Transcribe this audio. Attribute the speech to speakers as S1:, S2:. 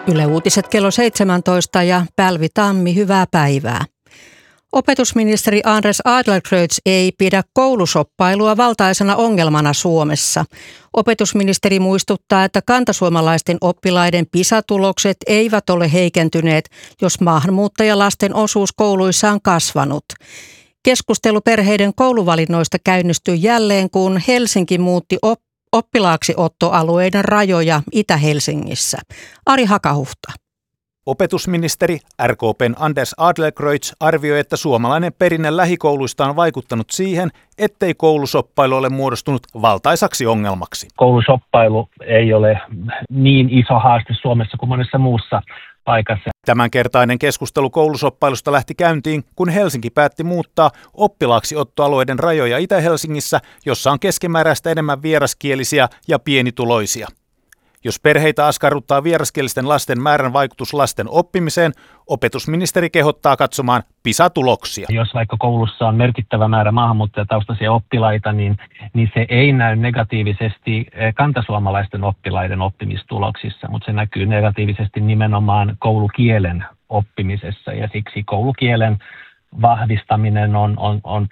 S1: Yle Uutiset kello 17 ja Pälvi Tammi, hyvää päivää. Opetusministeri Anders Adlercreutz ei pidä koulusoppailua valtaisena ongelmana Suomessa. Opetusministeri muistuttaa, että kantasuomalaisten oppilaiden PISA-tulokset eivät ole heikentyneet, jos maahanmuuttajalasten osuus kouluissa on kasvanut. Keskustelu perheiden kouluvalinnoista käynnistyi jälleen, kun Helsinki muutti oppilaaksiottoalueiden rajoja Itä-Helsingissä. Ari Hakahuhta.
S2: Opetusministeri RKP:n Anders Adlercreutz arvioi, että suomalainen perinne lähikouluista on vaikuttanut siihen, ettei koulusoppailu ole muodostunut valtaisaksi ongelmaksi.
S3: Koulusoppailu ei ole niin iso haaste Suomessa kuin monessa muussa paikassa.
S2: Tämänkertainen keskustelu koulusoppailusta lähti käyntiin, kun Helsinki päätti muuttaa oppilaaksiottoalueiden rajoja Itä-Helsingissä, jossa on keskimääräistä enemmän vieraskielisiä ja pienituloisia. Jos perheitä askarruttaa vieraskielisten lasten määrän vaikutus lasten oppimiseen, opetusministeri kehottaa katsomaan PISA-tuloksia.
S3: Jos vaikka koulussa on merkittävä määrä maahanmuuttajataustaisia oppilaita, niin se ei näy negatiivisesti kantasuomalaisten oppilaiden oppimistuloksissa, mutta se näkyy negatiivisesti nimenomaan koulukielen oppimisessa ja siksi koulukielen vahvistaminen on